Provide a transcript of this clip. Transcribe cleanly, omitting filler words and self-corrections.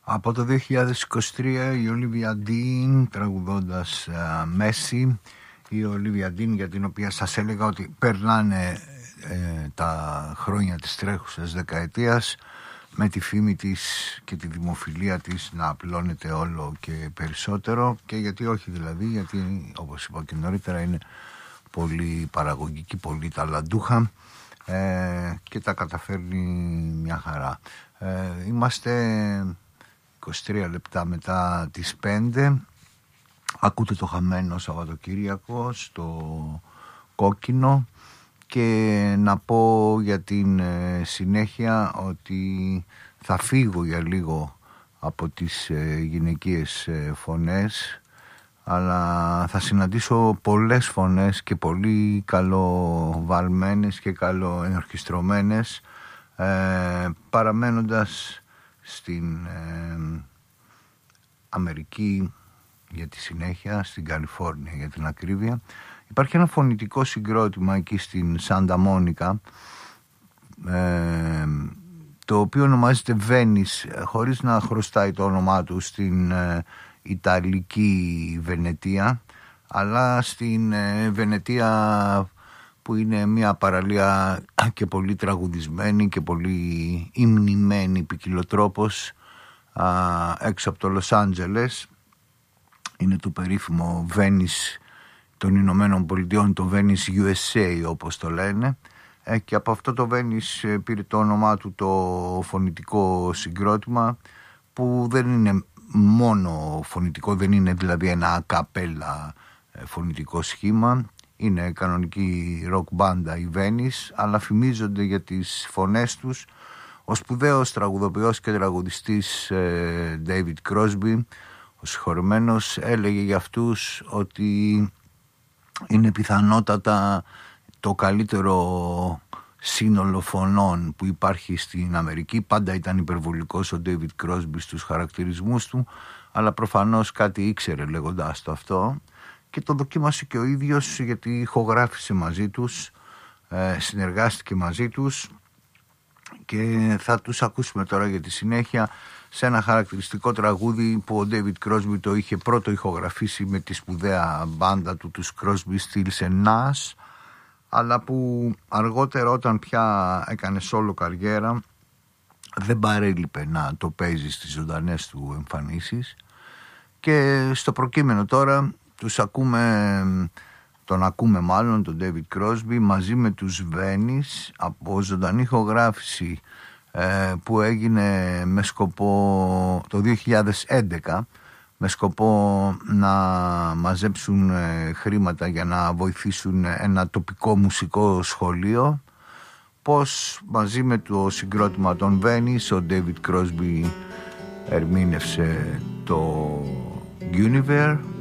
Από το 2023 η Olivia Dean τραγουδώντας Messi, η Olivia Dean για την οποία σας έλεγα ότι περνάνε τα χρόνια της τρέχουσας δεκαετίας με τη φήμη της και τη δημοφιλία της να απλώνεται όλο και περισσότερο, και γιατί όχι δηλαδή, γιατί όπως είπα και νωρίτερα είναι πολύ παραγωγική, πολύ ταλαντούχα και τα καταφέρνει μια χαρά. Είμαστε 23 λεπτά μετά τις 5. Ακούτε το Χαμένο Σαββατοκύριακο στο Κόκκινο, και να πω για την συνέχεια ότι θα φύγω για λίγο από τις γυναικείες φωνές, αλλά θα συναντήσω πολλές φωνές και πολύ καλοβαλμένες και καλοενορχιστρωμένες, παραμένοντας στην Αμερική για τη συνέχεια, στην Καλιφόρνια για την ακρίβεια. Υπάρχει ένα φωνητικό συγκρότημα εκεί στην Σάντα Μόνικα, το οποίο ονομάζεται Venice, χωρίς να χρωστάει το όνομά του στην Ιταλική Βενετία, αλλά στην Βενετία που είναι μια παραλία και πολύ τραγουδισμένη και πολύ υμνημένη ποικιλοτρόπως έξω από το Λος Άντζελες. Είναι το περίφημο Venice των Ηνωμένων Πολιτειών, το Venice USA όπως το λένε, και από αυτό το Venice πήρε το όνομά του το φωνητικό συγκρότημα, που δεν είναι μόνο φωνητικό, δεν είναι δηλαδή ένα ακαπέλα φωνητικό σχήμα, είναι κανονική ροκ μπάντα η Venice, αλλά φημίζονται για τις φωνές τους. Ο σπουδαίος τραγουδοποιός και τραγουδιστής David Crosby, ο συγχωρεμένος, έλεγε για αυτούς ότι είναι πιθανότατα το καλύτερο σύνολο φωνών που υπάρχει στην Αμερική. Πάντα ήταν υπερβολικός ο David Crosby στους χαρακτηρισμούς του, αλλά προφανώς κάτι ήξερε λέγοντας το αυτό, και το δοκίμασε και ο ίδιος, γιατί ηχογράφησε μαζί τους, συνεργάστηκε μαζί τους, και θα τους ακούσουμε τώρα για τη συνέχεια σε ένα χαρακτηριστικό τραγούδι που ο David Crosby το είχε πρώτο ηχογραφήσει με τη σπουδαία μπάντα του, τους Crosby, Stills and Nash, αλλά που αργότερα, όταν πια έκανε solo καριέρα, δεν παρέλειπε να το παίζει στις ζωντανές του εμφανίσεις. Και στο προκείμενο τώρα τον ακούμε μάλλον τον David Crosby μαζί με τους Venice από ζωντανή ηχογράφηση που έγινε με σκοπό το 2011, με σκοπό να μαζέψουν χρήματα για να βοηθήσουν ένα τοπικό μουσικό σχολείο. Πως μαζί με το συγκρότημα των Venice ο David Crosby ερμήνευσε το Guinevere,